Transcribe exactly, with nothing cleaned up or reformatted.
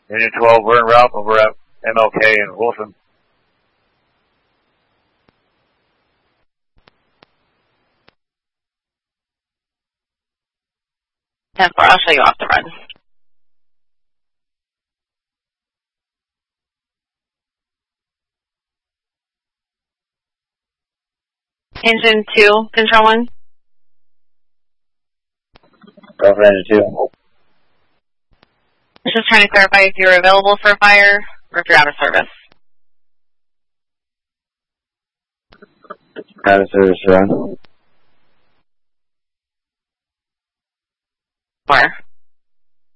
Engine twelve, we're en route over at M L K and Wilson. ten four, I'll show you off the run. Engine two, control one. Go for engine two. Just trying to clarify if you're available for fire or if you're out of service. Out of service, run. Where?